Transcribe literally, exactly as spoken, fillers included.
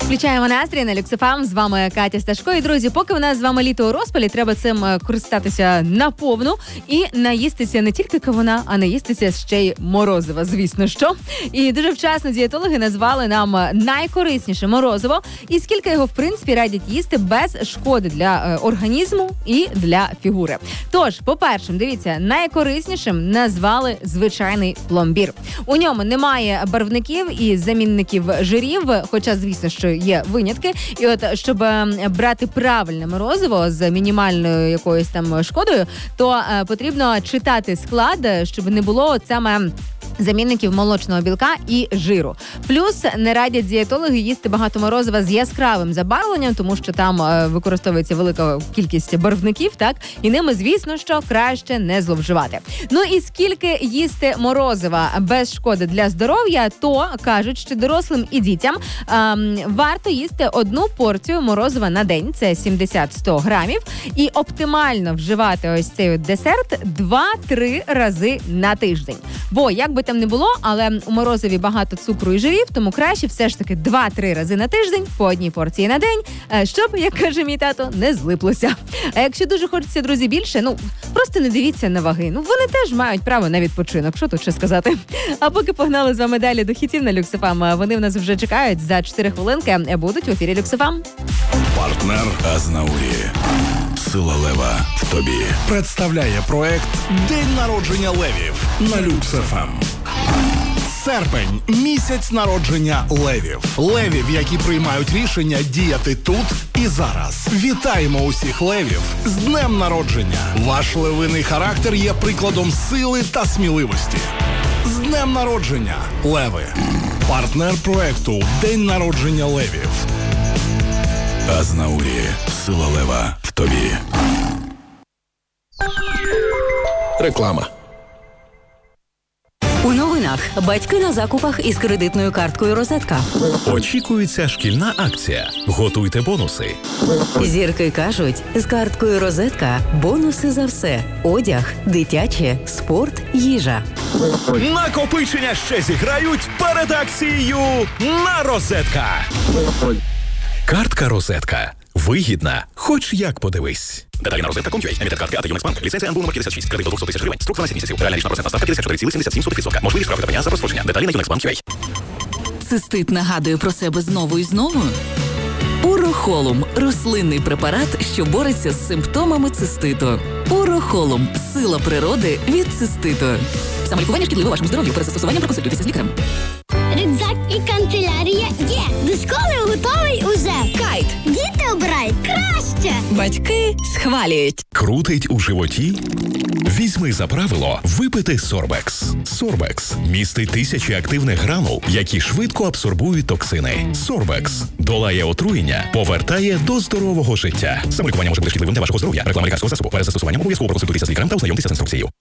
Включаємо настрій на Люкс еф ем. З вами Катя Сташко. І, друзі, поки у нас з вами літо у розпалі, треба цим користатися наповну і наїстися не тільки кавуна, а наїстися ще й морозива, звісно що. І дуже вчасно дієтологи назвали нам найкорисніше морозиво і скільки його, в принципі, радять їсти без шкоди для організму і для фігури. Тож, по-перше, дивіться, найкориснішим назвали звичайний пломбір. У ньому немає барвників і замінників жирів, хоча, звісно, що є винятки. І от, щоб брати правильне морозиво з мінімальною якоюсь там шкодою, то е, потрібно читати склад, щоб не було от саме замінників молочного білка і жиру. Плюс не радять дієтологи їсти багато морозива з яскравим забарвленням, тому що там е, використовується велика кількість барвників, так? І ними, звісно, що краще не зловживати. Ну і скільки їсти морозива без шкоди для здоров'я, то кажуть, що дорослим і дітям е, варто їсти одну порцію морозива на день, це сімдесят-сто грамів, і оптимально вживати ось цей от десерт два-три рази на тиждень. Бо, як би там не було, але у морозиві багато цукру і жирів, тому краще все ж таки два-три рази на тиждень, по одній порції на день, щоб, як каже мій тато, не злиплося. А якщо дуже хочеться, друзі, більше, ну, просто не дивіться на ваги. Ну, вони теж мають право на відпочинок, що тут ще сказати. А поки погнали з вами далі до хітів на Люкс еф ем, вони в нас вже чекають, за чотири хвилинки будуть в ефірі Люкс еф ем. Партнер Азнаурі. Сила лева в тобі. Представляє проект «День народження левів» на Люкс еф ем. Серпень – місяць народження левів. Левів, які приймають рішення діяти тут і зараз. Вітаємо усіх левів з днем народження. Ваш левиний характер є прикладом сили та сміливості. З днем народження, леви. Партнер проекту «День народження левів». Азнаурі. Сила лева в тобі. Реклама. У новинах батьки на закупах із кредитною карткою «Розетка». Очікується шкільна акція. Готуйте бонуси. Зірки кажуть, з карткою «Розетка» бонуси за все. Одяг, дитяче, спорт, їжа. Накопичення ще зіграють перед акцією на «Розетка». Картка «Розетка». Вигідна, хоч як подивись. Деталі на розетка точка ком точка ю а. Емітент картки АТ Юнекс Банк. Ліцензія ен бу номер п'ятдесят шість. Кредит до двісті тисяч гривень. Строк дванадцять місяців. Реальна річна процентна ставка п'ятдесят чотири цілих сімдесят сім сотих відсотка. Можливість штрафу та пеня за розпорядження. Деталі на юнекс банк точка ю а. Цистит нагадує про себе знову і знову? Урохолум – рослинний препарат, що бореться з симптомами циститу. Урохолум – сила природи від циститу. Самолікування шкідливо вашому здоров'ю. Перед застосуванням проконсультуйтеся з лікарем. Рюкзак і канцелярія є. До школи готовий уже. Кайт. Діти обирають краще. Батьки схвалюють. Крутить у животі? Візьми за правило випити Сорбекс. Сорбекс містить тисячі активних гранул, які швидко абсорбують токсини. Сорбекс долає отруєння, повертає до здорового життя. Самолікування може бути шкідливим для вашого здоров'я. Реклама лікарського засобу. Перед застосуванням обов'язково проконсультуйтеся з лікарем та ознайомтеся з інструкцією.